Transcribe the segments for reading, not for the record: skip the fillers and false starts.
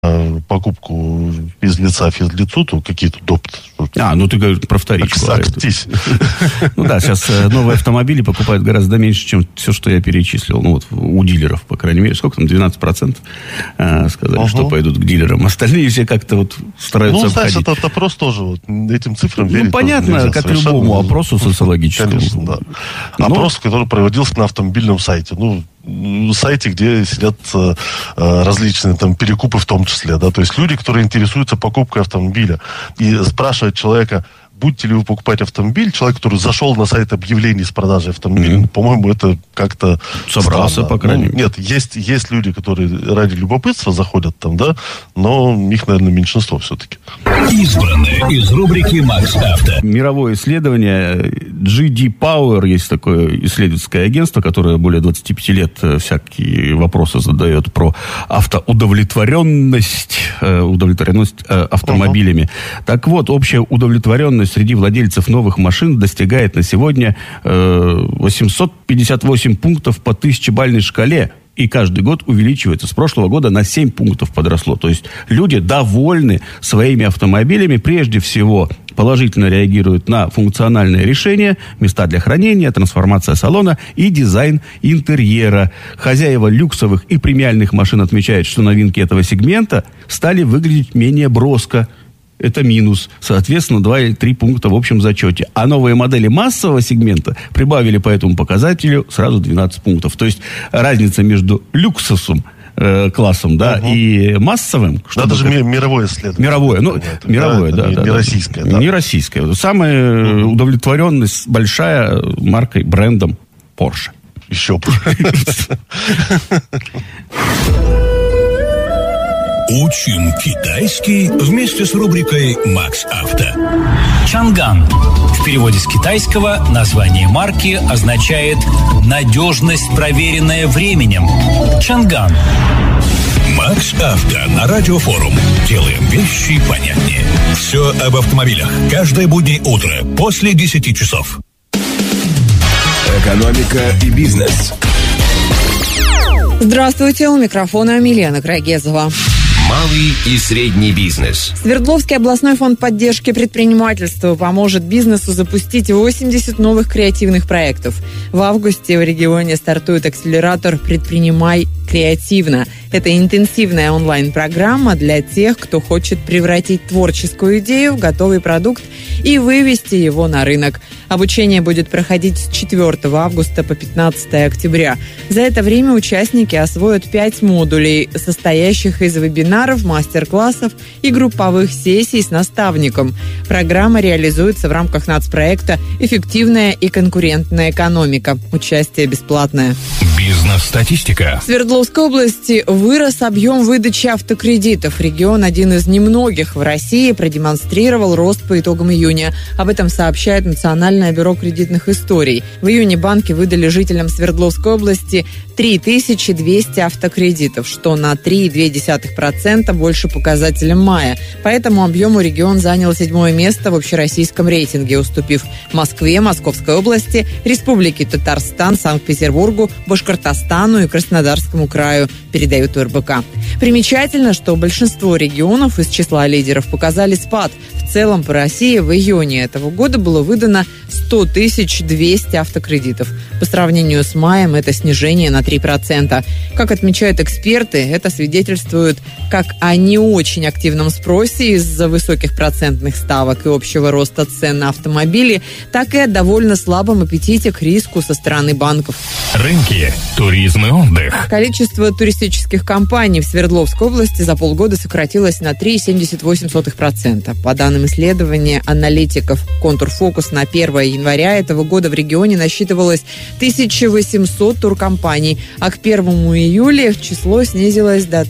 покупку из лица физлицу, то какие-то допты. Ну ты говоришь про вторичку. Ну да, сейчас новые автомобили покупают гораздо меньше, чем все, что я перечислил. Ну вот у дилеров, по крайней мере. Сколько там? 12% сказали, что пойдут к дилерам. Остальные все как-то вот стараются обходить. Ну, знаешь, это опрос тоже вот этим цифрам верить. Ну, понятно, как любому опросу социологическому. Конечно, да. Опрос, который проводился на автомобильном сайте. Сайте, где сидят различные там перекупы в том числе, да, то есть люди, которые интересуются покупкой автомобиля, и спрашивают человека, будете ли вы покупать автомобиль, человек, который зашел на сайт объявлений с продажей автомобиля, по-моему, это как-то собрался, странно. По крайней мере. Нет, есть люди, которые ради любопытства заходят там, да, но их, наверное, меньшинство все-таки. Избранные из рубрики «Макс Авто». Мировое исследование GD Power, есть такое исследовательское агентство, которое более 25 лет всякие вопросы задает про автоудовлетворенность автомобилями. Так вот, общая удовлетворенность среди владельцев новых машин достигает на сегодня 858 пунктов по 1000-бальной шкале. И каждый год увеличивается. С прошлого года на 7 пунктов подросло. То есть люди довольны своими автомобилями. Прежде всего, положительно реагируют на функциональные решения, места для хранения, трансформация салона и дизайн интерьера. Хозяева люксовых и премиальных машин отмечают, что новинки этого сегмента стали выглядеть менее броско. Это минус. Соответственно, 2 или 3 пункта в общем зачете. А новые модели массового сегмента прибавили по этому показателю сразу 12 пунктов. То есть разница между люксовым классом, да, и массовым. Это же мировое исследование. Мировое, да. Не российское, да. Не российское. Самая удовлетворенность большая маркой, брендом Porsche. Еще бы. Учим китайский вместе с рубрикой «Макс Авто». Чанган. В переводе с китайского название марки означает «надежность, проверенная временем». Чанган. «Макс Авто» на Радиофорум. Делаем вещи понятнее. Все об автомобилях. Каждое буднее утро после 10 часов. Экономика и бизнес. Здравствуйте, у микрофона Милена Крагезова. Малый и средний бизнес. Свердловский областной фонд поддержки предпринимательства поможет бизнесу запустить 80 новых креативных проектов. В августе в регионе стартует акселератор «Предпринимай креативно». Это интенсивная онлайн-программа для тех, кто хочет превратить творческую идею в готовый продукт и вывести его на рынок. Обучение будет проходить с 4 августа по 15 октября. За это время участники освоят 5 модулей, состоящих из вебинаров, мастер-классов и групповых сессий с наставником. Программа реализуется в рамках нацпроекта «Эффективная и конкурентная экономика». Участие бесплатное. Бизнес-статистика. В Свердловской области вырос объем выдачи автокредитов. Регион, один из немногих в России, продемонстрировал рост по итогам июня. Об этом сообщает Национальное бюро кредитных историй. В июне банки выдали жителям Свердловской области 3200 автокредитов, что на 3,2% больше показателя мая. По этому объему регион занял 7-е место в общероссийском рейтинге, уступив Москве, Московской области, Республике Татарстан, Санкт-Петербургу, Башкортостану и Краснодарскому краю, передают РБК. Примечательно, что большинство регионов из числа лидеров показали спад. В целом по России в июне этого года было выдано 100 200 автокредитов. По сравнению с маем это снижение на 3%. Как отмечают эксперты, это свидетельствует как о не очень активном спросе из-за высоких процентных ставок и общего роста цен на автомобили, так и о довольно слабом аппетите к риску со стороны банков. Рынки, туризм и отдых. Количество туристических компаний в Свердловской области за полгода сократилось на 3,78%. По данным исследования аналитиков «Контурфокус», на 1 января этого года в регионе насчитывалось 1800 туркомпаний, а к 1 июля число снизилось до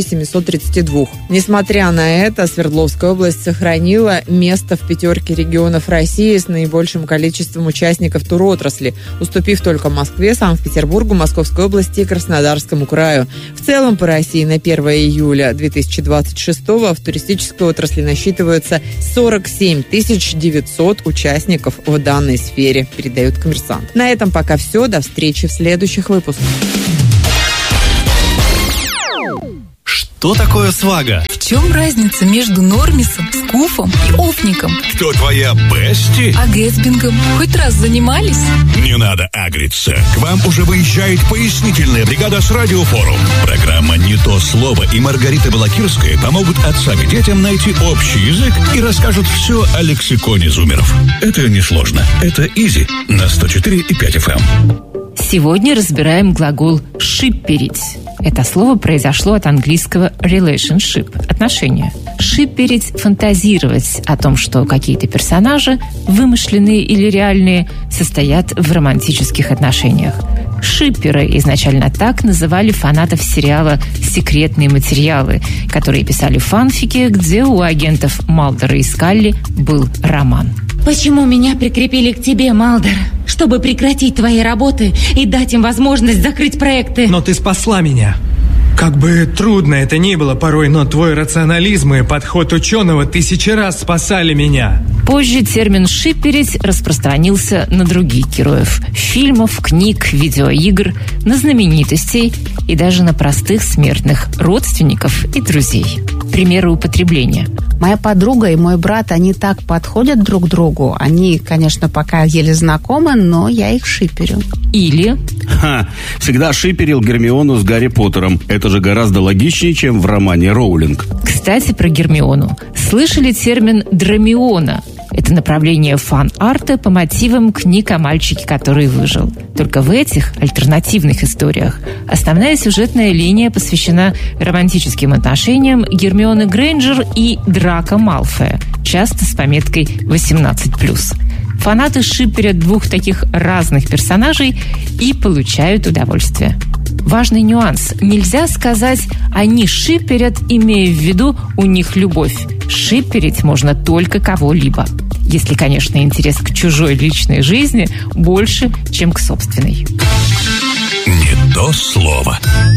1732. Несмотря на это, Свердловская область сохранила место в 5 регионов России с наибольшим количеством участников туротрасли, уступив только Москве, Санкт-Петербургу, Московской области и Краснодарскому краю. В целом по России на 1 июля 2026 в туристической отрасли насчитывается 47 900 участников в данной сфере, передает «Коммерсант». На этом пока все. До встречи в следующих выпусках. Что такое свага? В чем разница между нормисом, скуфом и офником? Кто твоя бести? А гэтсбингом хоть раз занимались? Не надо агриться. К вам уже выезжает пояснительная бригада с Радиофорум. Программа «Не то слово» и Маргарита Балакирская помогут отца к детям найти общий язык и расскажут все о лексиконе зумеров. Это несложно. Это изи на 104,5 FM. Сегодня разбираем глагол «шипперить». Это слово произошло от английского relationship – отношения. Шипперить – фантазировать о том, что какие-то персонажи, вымышленные или реальные, состоят в романтических отношениях. Шипперы изначально так называли фанатов сериала «Секретные материалы», которые писали фанфики, где у агентов Малдера и Скалли был роман. Почему меня прикрепили к тебе, Малдер? Чтобы прекратить твои работы и дать им возможность закрыть проекты. Но ты спасла меня. Как бы трудно это ни было порой, но твой рационализм и подход ученого 1000 раз спасали меня. Позже термин «шипперить» распространился на других героев – фильмов, книг, видеоигр, на знаменитостей и даже на простых смертных родственников и друзей. Примеры употребления. Моя подруга и мой брат, они так подходят друг к другу. Они, конечно, пока еле знакомы, но я их шиперю. Или... Всегда шиперил Гермиону с Гарри Поттером. Это же гораздо логичнее, чем в романе Роулинг. Кстати, про Гермиону. Слышали термин «драмиона»? Это направление фан-арта по мотивам книг о мальчике, который выжил. Только в этих альтернативных историях основная сюжетная линия посвящена романтическим отношениям Гермионы Грейнджер и Драко Малфоя, часто с пометкой 18+. Фанаты шипперят двух таких разных персонажей и получают удовольствие. Важный нюанс. Нельзя сказать «они шипперят», имея в виду «у них любовь». Шипперить можно только кого-либо. Если, конечно, интерес к чужой личной жизни больше, чем к собственной. Не то слово.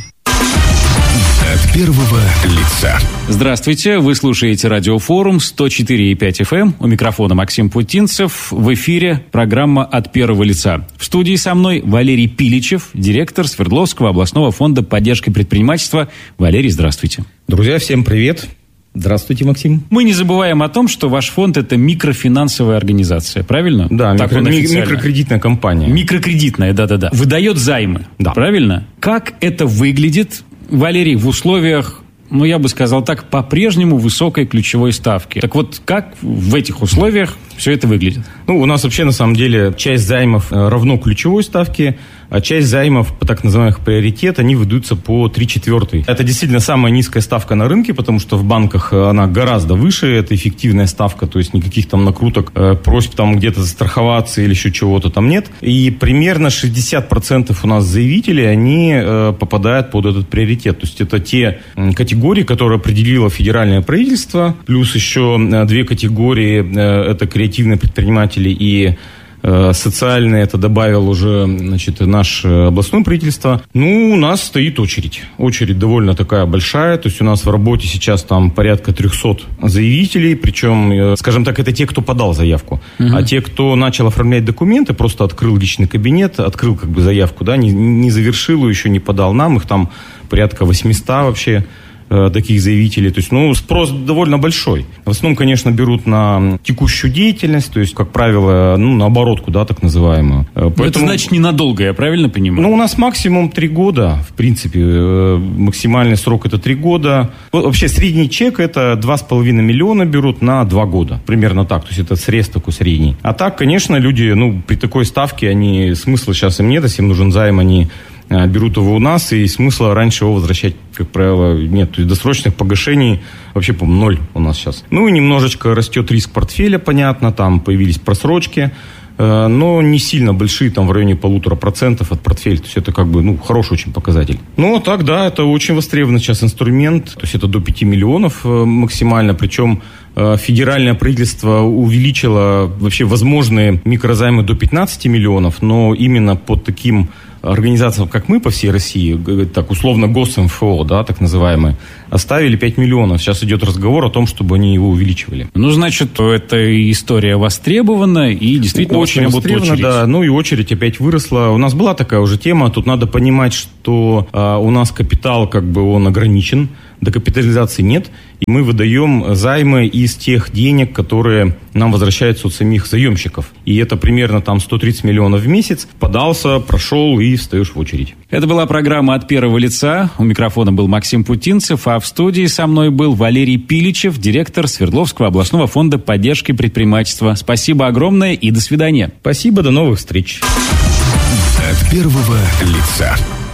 От первого лица. Здравствуйте, вы слушаете Радиофорум 104,5 FM. У микрофона Максим Путинцев. В эфире программа «От первого лица». В студии со мной Валерий Пиличев, директор Свердловского областного фонда поддержки предпринимательства. Валерий, здравствуйте. Друзья, всем привет. Здравствуйте, Максим. Мы не забываем о том, что ваш фонд – это микрофинансовая организация, правильно? Да, микрокредитная компания. Микрокредитная, да-да-да. Выдает займы, да. Правильно? Как это выглядит, Валерий, в условиях, я бы сказал так, по-прежнему высокой ключевой ставки? Так вот, как в этих условиях все это выглядит? У нас вообще, на самом деле, часть займов равно ключевой ставке, а часть займов по так называемых приоритет, они выдаются по 3/4. Это действительно самая низкая ставка на рынке, потому что в банках она гораздо выше, это эффективная ставка, то есть никаких там накруток, просьб там где-то застраховаться или еще чего-то там нет. И примерно 60% у нас заявителей, они попадают под этот приоритет. То есть это те категории, которые определило федеральное правительство, плюс еще 2 категории, это креативные предприниматели и социальные, это добавил уже, наше областное правительство. У нас стоит очередь. Очередь довольно такая большая. То есть у нас в работе сейчас там порядка 300 заявителей. Причем, скажем так, это те, кто подал заявку. А те, кто начал оформлять документы, просто открыл личный кабинет, открыл заявку, не завершил ее, еще не подал нам. Их там порядка 800 вообще. Таких заявителей. То есть, спрос довольно большой. В основном, конечно, берут на текущую деятельность, то есть, как правило, на оборотку, так называемую. Поэтому... Это значит ненадолго, я правильно понимаю? У нас максимум 3 года, в принципе. Максимальный срок это 3 года. Вообще, средний чек это 2,5 миллиона берут на 2 года. Примерно так. То есть, это срез такой средний. А так, конечно, люди, при такой ставке, смысла сейчас им нет, если им нужен займ, они берут его у нас, и смысла раньше его возвращать, как правило, нет. То есть досрочных погашений вообще, по-моему, 0 у нас сейчас. И немножечко растет риск портфеля, понятно, там появились просрочки, но не сильно большие, там в районе 1,5% от портфеля. То есть это хороший очень показатель. Так, да, это очень востребованный сейчас инструмент. То есть это до 5 миллионов максимально, причем федеральное правительство увеличило вообще возможные микрозаймы до 15 миллионов, но именно под таким организациям, как мы по всей России, так условно ГосМФО, так называемые, оставили 5 миллионов. Сейчас идет разговор о том, чтобы они его увеличивали. Ну, значит, эта история востребована и действительно очень востребована, очередь. Да. Ну и очередь опять выросла. У нас была такая уже тема. Тут надо понимать, что у нас капитал, он ограничен. Докапитализации нет, и мы выдаем займы из тех денег, которые нам возвращаются от самих заемщиков. И это примерно 130 миллионов в месяц. Подался, прошел и встаешь в очередь. Это была программа «От первого лица». У микрофона был Максим Путинцев, а в студии со мной был Валерий Пиличев, директор Свердловского областного фонда поддержки предпринимательства. Спасибо огромное и до свидания. Спасибо, до новых встреч. От первого лица.